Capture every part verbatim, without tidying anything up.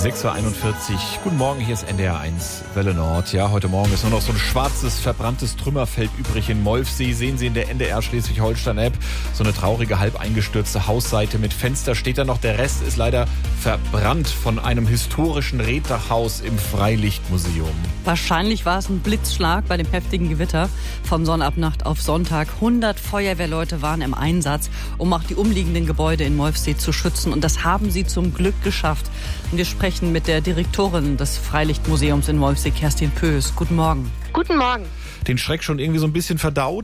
sechs Uhr einundvierzig. Guten Morgen, hier ist N D R eins Welle Nord. Ja, heute Morgen ist nur noch so ein schwarzes, verbranntes Trümmerfeld übrig in Molfsee. Sehen Sie in der N D R Schleswig-Holstein-App so eine traurige, halb eingestürzte Hausseite mit Fenster steht da noch. Der Rest ist leider verbrannt von einem historischen Reetdachhaus im Freilichtmuseum. Wahrscheinlich war es ein Blitzschlag bei dem heftigen Gewitter von Sonnabend auf Sonntag. hundert Feuerwehrleute waren im Einsatz, um auch die umliegenden Gebäude in Molfsee zu schützen. Und das haben sie zum Glück geschafft. Und wir sprechen mit der Direktorin des Freilichtmuseums in Molfsee, Kerstin Pös. Guten Morgen. Guten Morgen. Den Schreck schon irgendwie so ein bisschen verdaut?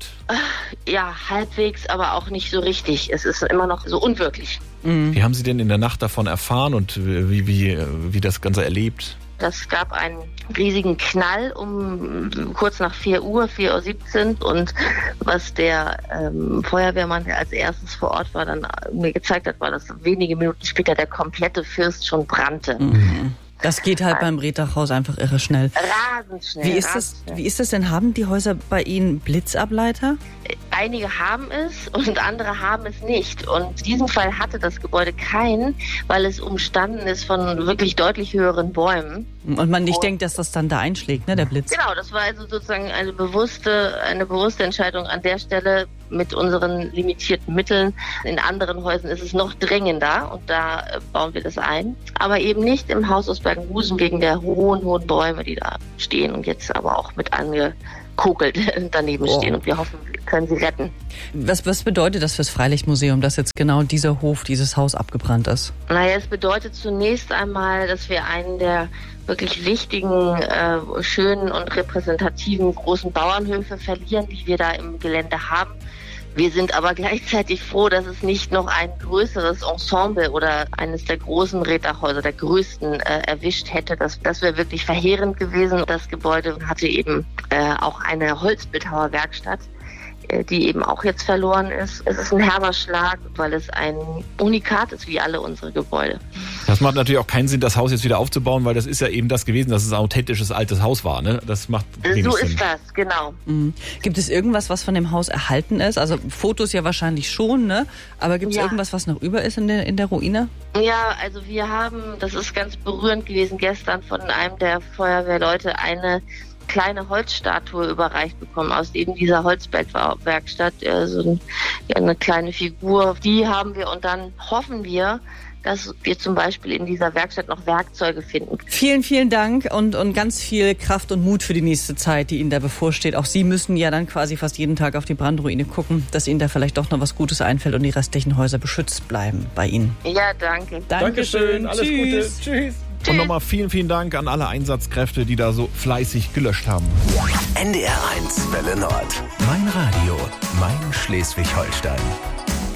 Ja, halbwegs, aber auch nicht so richtig. Es ist immer noch so unwirklich. Mhm. Wie haben Sie denn in der Nacht davon erfahren und wie, wie, wie das Ganze erlebt? Das gab einen riesigen Knall um kurz nach vier Uhr, vier Uhr siebzehn. Und was der ähm, Feuerwehrmann, der als erstes vor Ort war, dann mir gezeigt hat, war, dass wenige Minuten später der komplette First schon brannte. Mhm. Das geht halt beim Reetdachhaus einfach irre schnell. Rasend schnell. Wie ist das, wie ist das denn? Haben die Häuser bei Ihnen Blitzableiter? Einige haben es und andere haben es nicht. Und in diesem Fall hatte das Gebäude keinen, weil es umstanden ist von wirklich deutlich höheren Bäumen. Und man nicht und denkt, dass das dann da einschlägt, ne, der Blitz? Genau, das war also sozusagen eine bewusste, eine bewusste Entscheidung an der Stelle mit unseren limitierten Mitteln. In anderen Häusern ist es noch dringender und da bauen wir das ein. Aber eben nicht im Haus aus Bergenhusen wegen der hohen, hohen Bäume, die da stehen und jetzt aber auch mit angekokelt daneben oh. stehen. Und wir hoffen, wir können sie retten. Was, was bedeutet das fürs Freilichtmuseum, dass jetzt genau dieser Hof, dieses Haus abgebrannt ist? Naja, es bedeutet zunächst einmal, dass wir einen der wirklich wichtigen, äh, schönen und repräsentativen großen Bauernhöfe verlieren, die wir da im Gelände haben. Wir sind aber gleichzeitig froh, dass es nicht noch ein größeres Ensemble oder eines der großen Reetdachhäuser, der größten, äh, erwischt hätte. Das, das wäre wirklich verheerend gewesen. Das Gebäude hatte eben äh, auch eine Holzbildhauerwerkstatt, äh, die eben auch jetzt verloren ist. Es ist ein herber Schlag, weil es ein Unikat ist, wie alle unsere Gebäude. Das macht natürlich auch keinen Sinn, das Haus jetzt wieder aufzubauen, weil das ist ja eben das gewesen, dass es ein authentisches altes Haus war. Ne? Das macht wenig So Sinn. ist das, genau. Mhm. Gibt es irgendwas, was von dem Haus erhalten ist? Also Fotos ja wahrscheinlich schon, ne? Aber gibt es ja. irgendwas, was noch über ist in der, in der Ruine? Ja, also wir haben, das ist ganz berührend gewesen, gestern von einem der Feuerwehrleute eine kleine Holzstatue überreicht bekommen aus eben dieser Holzbergwerkstatt, so eine kleine Figur. Die haben wir und dann hoffen wir, dass wir zum Beispiel in dieser Werkstatt noch Werkzeuge finden. Vielen, vielen Dank und, und ganz viel Kraft und Mut für die nächste Zeit, die Ihnen da bevorsteht. Auch Sie müssen ja dann quasi fast jeden Tag auf die Brandruine gucken, dass Ihnen da vielleicht doch noch was Gutes einfällt und die restlichen Häuser beschützt bleiben bei Ihnen. Ja, danke. Dankeschön, alles Tschüss. Gute. Tschüss. Tschüss. Und nochmal vielen, vielen Dank an alle Einsatzkräfte, die da so fleißig gelöscht haben. N D R eins Welle Nord. Mein Radio, mein Schleswig-Holstein.